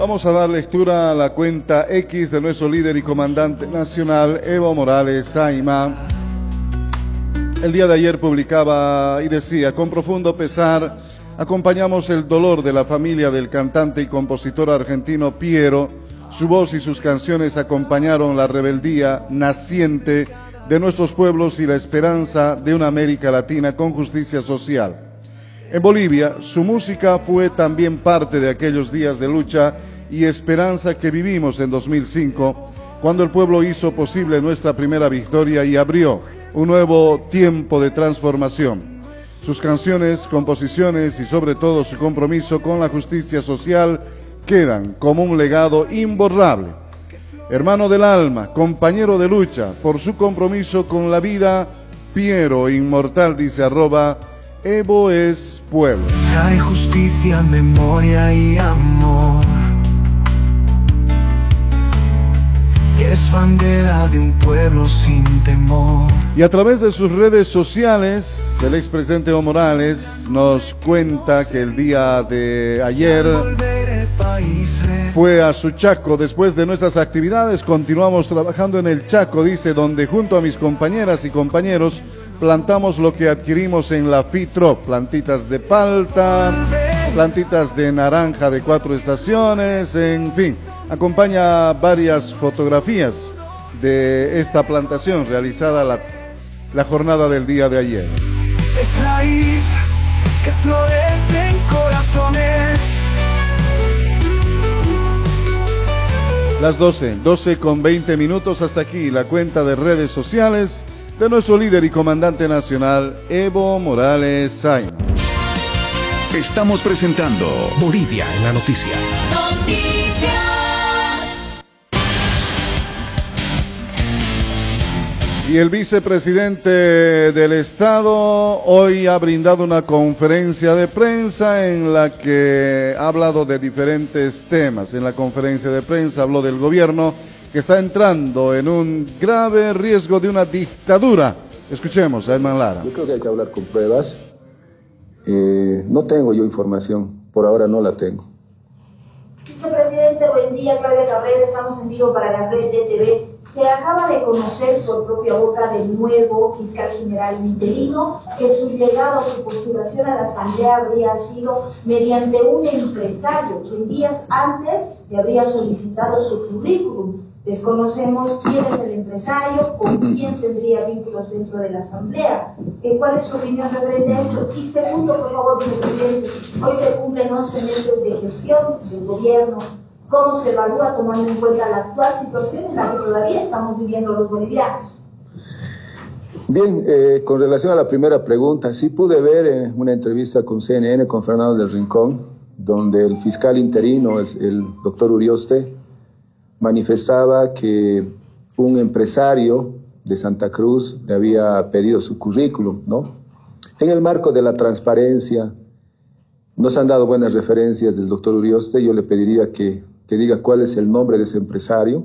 Vamos a dar lectura a la cuenta X de nuestro líder y comandante nacional, Evo Morales Saima. El día de ayer publicaba y decía: con profundo pesar, acompañamos el dolor de la familia del cantante y compositor argentino Piero. Su voz y sus canciones acompañaron la rebeldía naciente de nuestros pueblos y la esperanza de una América Latina con justicia social. En Bolivia, su música fue también parte de aquellos días de lucha y esperanza que vivimos en 2005, cuando el pueblo hizo posible nuestra primera victoria y abrió un nuevo tiempo de transformación. Sus canciones, composiciones y sobre todo su compromiso con la justicia social quedan como un legado imborrable. Hermano del alma, compañero de lucha, por su compromiso con la vida, Piero inmortal, dice @Evo es pueblo. Trae justicia, memoria y amor. Es bandera de un pueblo sin temor. Y a través de sus redes sociales, el expresidente Evo Morales nos cuenta que el día de ayer fue a su Chaco. Después de nuestras actividades, continuamos trabajando en el Chaco, dice, donde junto a mis compañeras y compañeros plantamos lo que adquirimos en la FITROP, plantitas de palta, plantitas de naranja de 4 estaciones, en fin. Acompaña varias fotografías de esta plantación realizada la jornada del día de ayer. Es raíz que florece en corazones. Las 12:20. Hasta aquí la cuenta de redes sociales de nuestro líder y comandante nacional, Evo Morales Saima. Estamos presentando Bolivia en la noticia. Y el vicepresidente del Estado hoy ha brindado una conferencia de prensa en la que ha hablado de diferentes temas. En la conferencia de prensa habló del gobierno que está entrando en un grave riesgo de una dictadura. Escuchemos a Edman Lara. Yo creo que hay que hablar con pruebas. No tengo yo información, por ahora no la tengo. Vicepresidente, buen día, Claudia Cabrera, estamos en vivo para la red DTV. Se acaba de conocer por propia boca del nuevo fiscal general interino que su llegado, su postulación a la asamblea habría sido mediante un empresario que días antes le habría solicitado su currículum. Desconocemos quién es el empresario, con quién tendría vínculos dentro de la asamblea. ¿Cuál es su opinión referente a esto? Y segundo, por favor, vicepresidente, hoy se cumplen 11 meses de gestión del gobierno. ¿Cómo se evalúa tomando en cuenta la actual situación en la que todavía estamos viviendo los bolivianos? Bien, con relación a la primera pregunta, sí pude ver una entrevista con CNN, con Fernando del Rincón, donde el fiscal interino, el doctor Urioste, manifestaba que un empresario de Santa Cruz le había pedido su currículum, ¿no? En el marco de la transparencia, nos han dado buenas referencias del doctor Urioste. Yo le pediría que diga cuál es el nombre de ese empresario.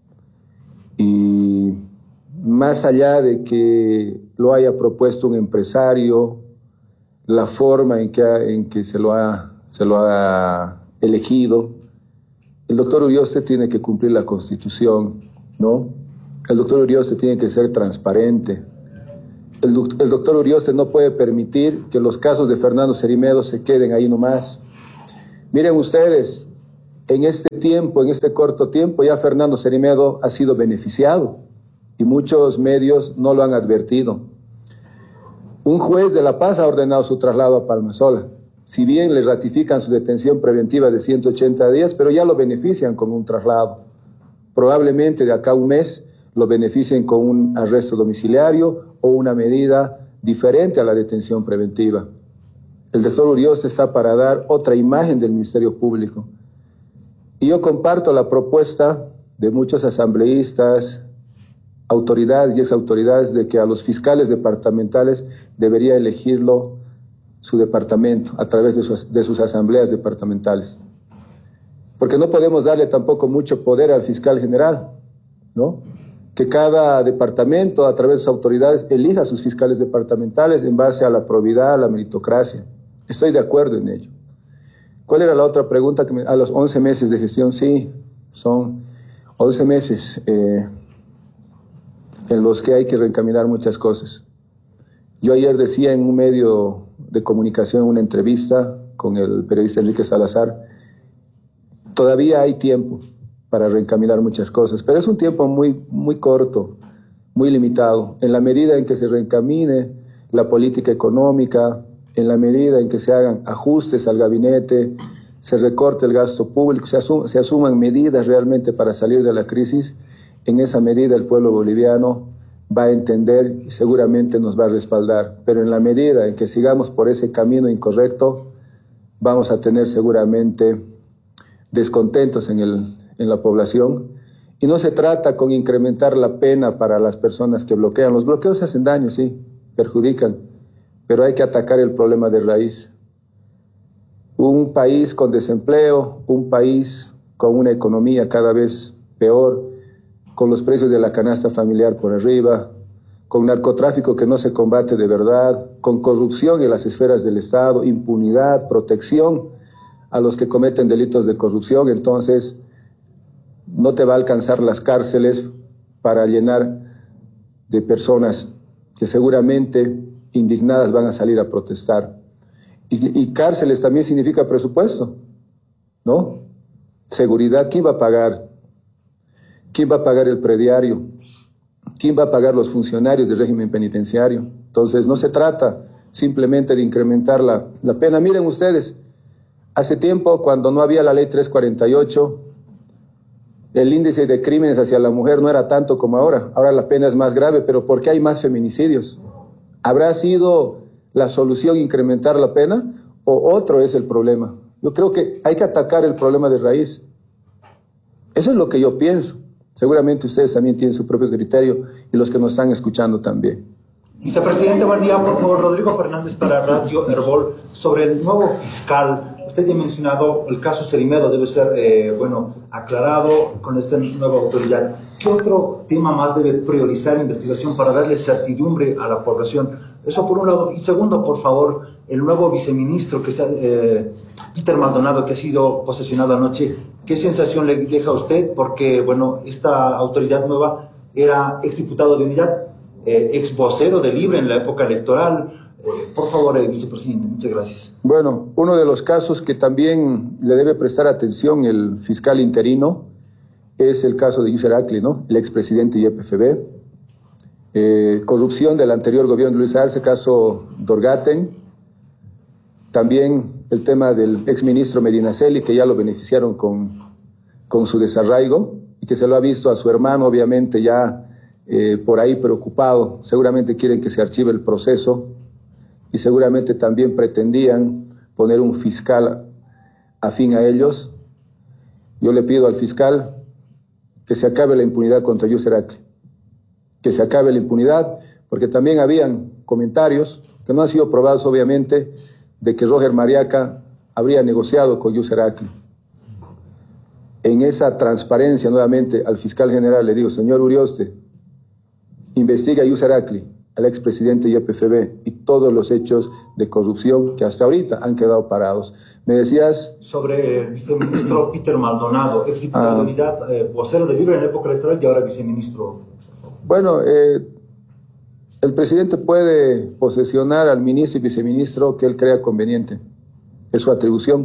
Y más allá de que lo haya propuesto un empresario, la forma en que se lo ha elegido, el doctor Urioste tiene que cumplir la Constitución, ¿no? El doctor Urioste tiene que ser transparente. El doctor Urioste no puede permitir que los casos de Fernando Cerimedo se queden ahí nomás. Miren ustedes, en este corto tiempo, ya Fernando Cerimedo ha sido beneficiado y muchos medios no lo han advertido. Un juez de La Paz ha ordenado su traslado a Palmasola. Si bien le ratifican su detención preventiva de 180 días, pero ya lo benefician con un traslado. Probablemente de acá a un mes lo beneficien con un arresto domiciliario o una medida diferente a la detención preventiva. El doctor Urioste está para dar otra imagen del Ministerio Público. Y yo comparto la propuesta de muchos asambleístas, autoridades y exautoridades de que a los fiscales departamentales debería elegirlo su departamento a través de sus asambleas departamentales. Porque no podemos darle tampoco mucho poder al fiscal general, ¿no? Que cada departamento, a través de sus autoridades, elija a sus fiscales departamentales en base a la probidad, a la meritocracia. Estoy de acuerdo en ello. ¿Cuál era la otra pregunta? A los 11 meses de gestión, sí, son 11 meses en los que hay que reencaminar muchas cosas. Yo ayer decía en un medio de comunicación, una entrevista con el periodista Enrique Salazar, todavía hay tiempo para reencaminar muchas cosas, pero es un tiempo muy corto, muy limitado. En la medida en que se reencamine la política económica, en la medida en que se hagan ajustes al gabinete, se recorte el gasto público, se asuman medidas realmente para salir de la crisis, en esa medida el pueblo boliviano va a entender y seguramente nos va a respaldar. Pero en la medida en que sigamos por ese camino incorrecto, vamos a tener seguramente descontentos en la población. Y no se trata con incrementar la pena para las personas que bloquean. Los bloqueos hacen daño, sí, perjudican, pero hay que atacar el problema de raíz. Un país con desempleo, un país con una economía cada vez peor, con los precios de la canasta familiar por arriba, con narcotráfico que no se combate de verdad, con corrupción en las esferas del Estado, impunidad, protección a los que cometen delitos de corrupción. Entonces, no te va a alcanzar las cárceles para llenar de personas que seguramente indignadas van a salir a protestar. Y cárceles también significa presupuesto, ¿no? Seguridad, ¿quién va a pagar? ¿Quién va a pagar el prediario? ¿Quién va a pagar los funcionarios del régimen penitenciario? Entonces, no se trata simplemente de incrementar la pena. Miren ustedes, hace tiempo, cuando no había la ley 348, el índice de crímenes hacia la mujer no era tanto como ahora. Ahora la pena es más grave, pero ¿por qué hay más feminicidios? ¿Habrá sido la solución incrementar la pena o otro es el problema? Yo creo que hay que atacar el problema de raíz. Eso es lo que yo pienso. Seguramente ustedes también tienen su propio criterio y los que nos están escuchando también. Vicepresidente, buen día. Por favor, Rodrigo Fernández para Radio Herbol. Sobre el nuevo fiscal, usted ya ha mencionado el caso Cerimedo, debe ser, aclarado con esta nueva autoridad. ¿Qué otro tema más debe priorizar la investigación para darle certidumbre a la población? Eso por un lado. Y segundo, por favor, el nuevo viceministro, que es Peter Maldonado, que ha sido posesionado anoche, ¿qué sensación le deja a usted? Porque, bueno, esta autoridad nueva era exdiputado de unidad, ex vocero de Libre en la época electoral. Por favor, vicepresidente, muchas gracias. Bueno, uno de los casos que también le debe prestar atención el fiscal interino es el caso de Yusser Acli, ¿no? El expresidente de YPFB. Corrupción del anterior gobierno de Luis Arce, caso Dorgaten. También el tema del exministro Medinaceli, que ya lo beneficiaron con su desarraigo y que se lo ha visto a su hermano, obviamente ya por ahí preocupado. Seguramente quieren que se archive el proceso y seguramente también pretendían poner un fiscal afín a ellos. Yo le pido al fiscal que se acabe la impunidad contra Yusser Acli, que se acabe la impunidad, porque también habían comentarios que no han sido probados, obviamente, de que Roger Mariaca habría negociado con Yusser Acli. En esa transparencia, nuevamente, al fiscal general le digo, señor Urioste, investiga a Yusser Acli, al expresidente de YPFB, y todos los hechos de corrupción que hasta ahorita han quedado parados. Me decías... Sobre el viceministro Peter Maldonado, exdiputado de unidad, vocero de Libre en la época electoral y ahora viceministro. Bueno, el presidente puede posesionar al ministro y viceministro que él crea conveniente. Es su atribución.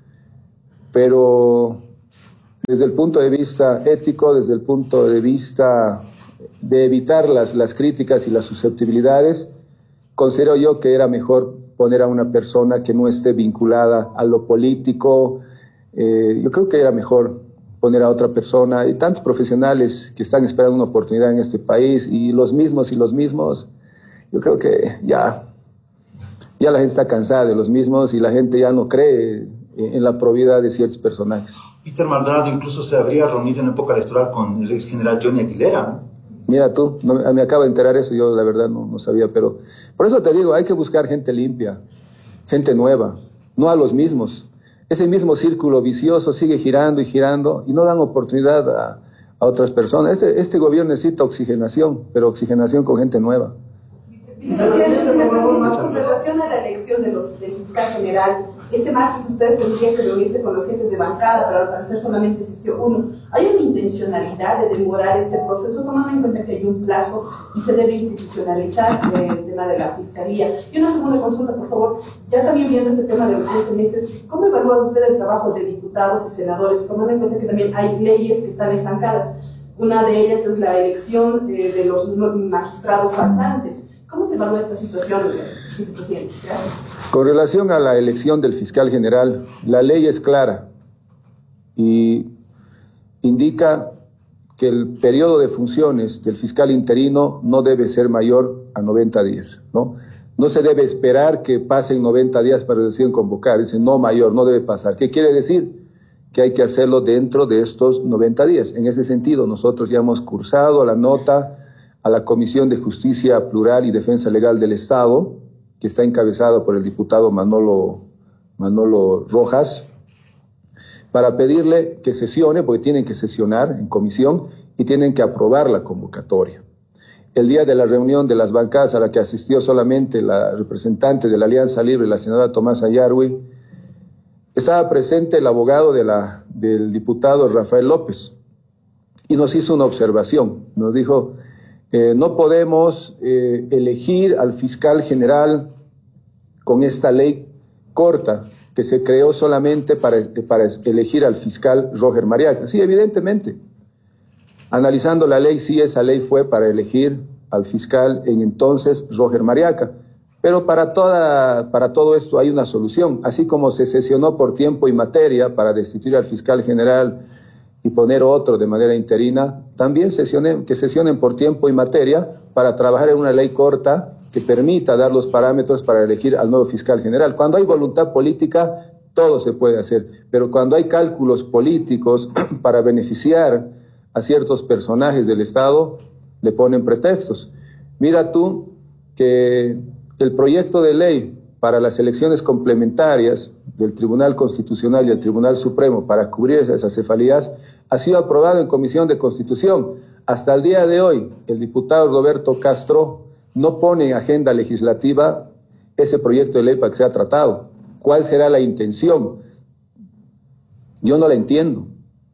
Pero desde el punto de vista ético, desde el punto de vista de evitar las críticas y las susceptibilidades, considero yo que era mejor poner a una persona que no esté vinculada a lo político. Yo creo que era mejor poner a otra persona. Hay tantos profesionales que están esperando una oportunidad en este país y los mismos, yo creo que ya la gente está cansada de los mismos y la gente ya no cree en la probidad de ciertos personajes. Peter Maldonado incluso se habría reunido en época electoral con el ex general Johnny Aguilera, ¿no? Mira tú, me acabo de enterar eso, yo la verdad no sabía, pero por eso te digo, hay que buscar gente limpia, gente nueva, no a los mismos. Ese mismo círculo vicioso sigue girando y girando y no dan oportunidad a otras personas. Este gobierno necesita oxigenación, pero oxigenación con gente nueva. Vicepresidente, si me permite, con relación a la elección del fiscal general, este martes ustedes tendrían que reunirse con los jefes de bancada, pero al parecer solamente existió uno. ¿Hay una intencionalidad de demorar este proceso, tomando en cuenta que hay un plazo y se debe institucionalizar el tema de la fiscalía? Y una segunda consulta, por favor, ya también viendo este tema de los 12 meses, ¿cómo evalúa usted el trabajo de diputados y senadores, tomando en cuenta que también hay leyes que están estancadas? Una de ellas es la elección de los magistrados faltantes. ¿Cómo se evalúa esta situación, vicepresidente? Gracias. Con relación a la elección del fiscal general, la ley es clara y indica que el periodo de funciones del fiscal interino no debe ser mayor a 90 días, ¿no? No se debe esperar que pasen 90 días para decir convocar, dice no mayor, no debe pasar. ¿Qué quiere decir? Que hay que hacerlo dentro de estos 90 días. En ese sentido, nosotros ya hemos cursado la nota a la Comisión de Justicia Plural y Defensa Legal del Estado, que está encabezada por el diputado Manolo Rojas, para pedirle que sesione, porque tienen que sesionar en comisión y tienen que aprobar la convocatoria. El día de la reunión de las bancadas a la que asistió solamente la representante de la Alianza Libre, la senadora Tomasa Yarwi, estaba presente el abogado del diputado Rafael López y nos hizo una observación. Nos dijo, no podemos elegir al fiscal general con esta ley corta que se creó solamente para elegir al fiscal Roger Mariaca. Sí, evidentemente. Analizando la ley, sí, esa ley fue para elegir al fiscal en entonces Roger Mariaca. Pero para todo esto hay una solución. Así como se sesionó por tiempo y materia para destituir al fiscal general y poner otro de manera interina, también que sesionen por tiempo y materia para trabajar en una ley corta que permita dar los parámetros para elegir al nuevo fiscal general. Cuando hay voluntad política, todo se puede hacer, pero cuando hay cálculos políticos para beneficiar a ciertos personajes del Estado, le ponen pretextos. Mira tú que el proyecto de ley para las elecciones complementarias del Tribunal Constitucional y el Tribunal Supremo para cubrir esas cefalías ha sido aprobado en Comisión de Constitución. Hasta el día de hoy, el diputado Roberto Castro no pone en agenda legislativa ese proyecto de ley para que sea tratado. ¿Cuál será la intención? Yo no la entiendo.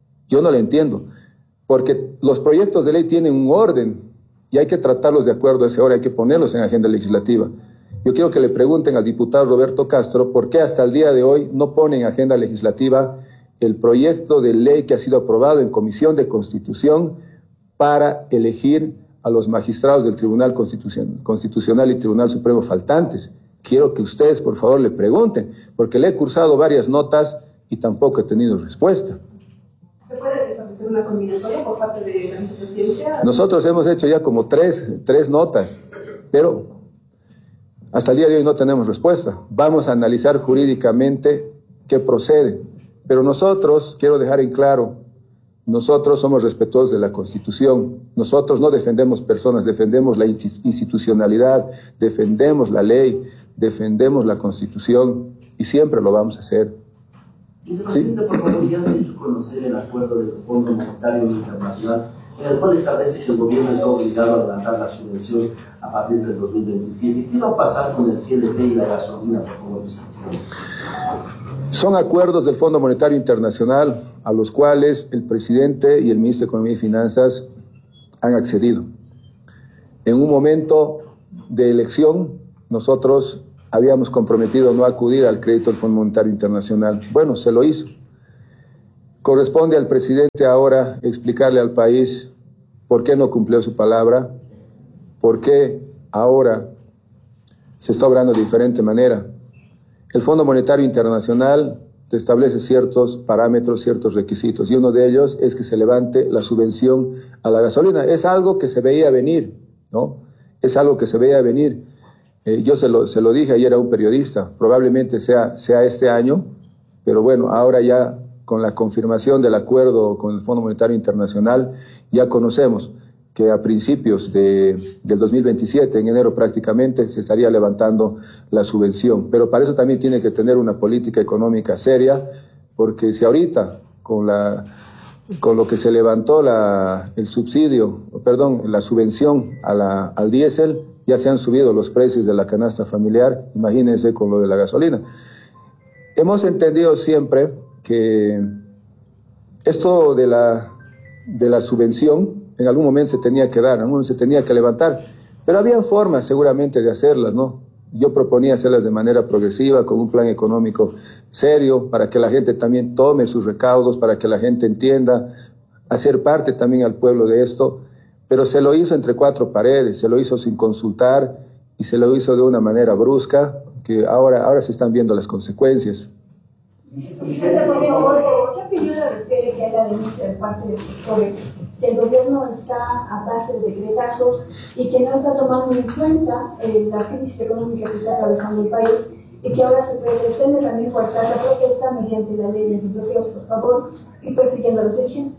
Porque los proyectos de ley tienen un orden y hay que tratarlos de acuerdo a ese orden, hay que ponerlos en agenda legislativa. Yo quiero que le pregunten al diputado Roberto Castro por qué hasta el día de hoy no pone en agenda legislativa el proyecto de ley que ha sido aprobado en Comisión de Constitución para elegir a los magistrados del Tribunal Constitucional y Tribunal Supremo faltantes. Quiero que ustedes, por favor, le pregunten, porque le he cursado varias notas y tampoco he tenido respuesta. ¿Se puede establecer una combinatoria por parte de la vicepresidencia? Nosotros hemos hecho ya como tres notas, pero hasta el día de hoy no tenemos respuesta. Vamos a analizar jurídicamente qué procede. Pero nosotros, quiero dejar en claro, nosotros somos respetuosos de la Constitución. Nosotros no defendemos personas, defendemos la institucionalidad, defendemos la ley, defendemos la Constitución y siempre lo vamos a hacer. Vicepresidente, por favor, ya se hizo conocer el acuerdo del Fondo Monetario Internacional, en el cual establece que el gobierno está obligado a adelantar la subvención a partir del 2027. ¿Qué va a pasar con el GLP y la gasolina, por favor, vicepresidente? Son acuerdos del Fondo Monetario Internacional a los cuales el presidente y el ministro de Economía y Finanzas han accedido. En un momento de elección, nosotros habíamos comprometido no acudir al crédito del Fondo Monetario Internacional. Bueno, se lo hizo. Corresponde al presidente ahora explicarle al país por qué no cumplió su palabra, por qué ahora se está obrando de diferente manera. El Fondo Monetario Internacional te establece ciertos parámetros, ciertos requisitos, y uno de ellos es que se levante la subvención a la gasolina. Es algo que se veía venir, ¿no? Es algo que se veía venir. Yo se lo dije ayer a un periodista, probablemente sea este año, pero bueno, ahora ya con la confirmación del acuerdo con el Fondo Monetario Internacional, ya conocemos que a principios del 2027, en enero prácticamente, se estaría levantando la subvención. Pero para eso también tiene que tener una política económica seria, porque si ahorita, con lo que se levantó la subvención al diésel, ya se han subido los precios de la canasta familiar, imagínense con lo de la gasolina. Hemos entendido siempre que esto de la subvención en algún momento se tenía que dar, en algún momento se tenía que levantar, pero había formas seguramente de hacerlas, ¿no? Yo proponía hacerlas de manera progresiva, con un plan económico serio, para que la gente también tome sus recaudos, para que la gente entienda, hacer parte también al pueblo de esto, pero se lo hizo entre cuatro paredes, se lo hizo sin consultar y se lo hizo de una manera brusca, que ahora se están viendo las consecuencias. ¿Qué opinión le refiere que hay la denuncia de parte de los sectores que el gobierno está a base de decretazos y que no está tomando en cuenta la crisis económica que está atravesando el país y que ahora se pretende también coartar la protesta mediante la ley de antibloqueos, por favor, y persiguiendo a los dirigentes?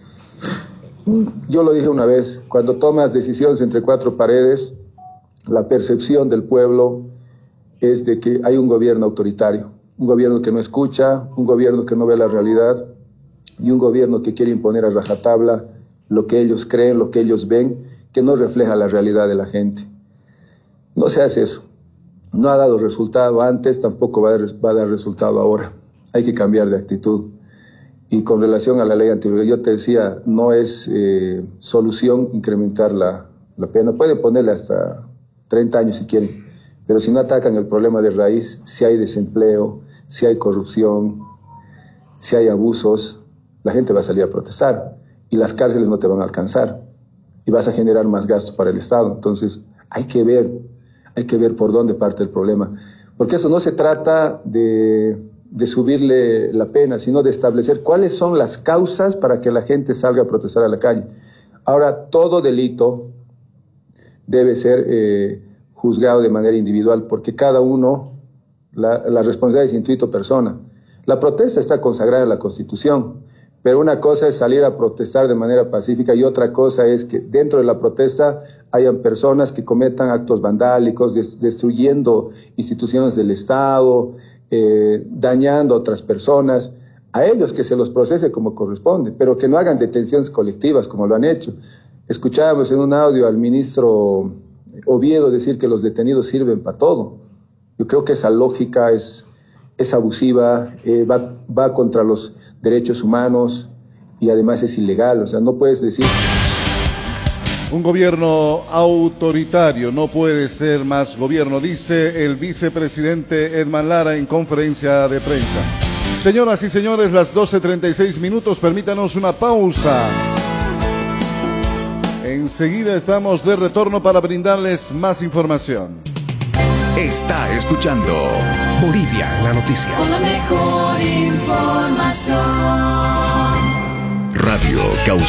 Yo lo dije una vez, cuando tomas decisiones entre cuatro paredes, la percepción del pueblo es de que hay un gobierno autoritario, un gobierno que no escucha, un gobierno que no ve la realidad y un gobierno que quiere imponer a rajatabla lo que ellos creen, lo que ellos ven, que no refleja la realidad de la gente. No se hace eso. No ha dado resultado antes, tampoco va a dar resultado ahora. Hay que cambiar de actitud. Y con relación a la ley antibloqueo, yo te decía, no es solución incrementar la pena. Pueden ponerle hasta 30 años si quieren, pero si no atacan el problema de raíz, si hay desempleo, si hay corrupción, si hay abusos, la gente va a salir a protestar y las cárceles no te van a alcanzar y vas a generar más gasto para el Estado. Entonces hay que ver por dónde parte el problema, porque eso no se trata de subirle la pena, sino de establecer cuáles son las causas para que la gente salga a protestar a la calle. Ahora, todo delito debe ser juzgado de manera individual, porque cada uno, la responsabilidad es intuito persona. La protesta está consagrada en la Constitución, pero una cosa es salir a protestar de manera pacífica y otra cosa es que dentro de la protesta hayan personas que cometan actos vandálicos, destruyendo instituciones del Estado, dañando a otras personas. A ellos que se los procese como corresponde, pero que no hagan detenciones colectivas como lo han hecho. Escuchábamos en un audio al ministro Oviedo decir que los detenidos sirven para todo. Yo creo que esa lógica es abusiva, va contra los derechos humanos y además es ilegal. O sea, no puedes decir... Un gobierno autoritario no puede ser más gobierno, dice el vicepresidente Edman Lara en conferencia de prensa. Señoras y señores, las 12:36 minutos, permítanos una pausa. Enseguida estamos de retorno para brindarles más información. Está escuchando Bolivia en la noticia. Con la mejor información. Radio Causa.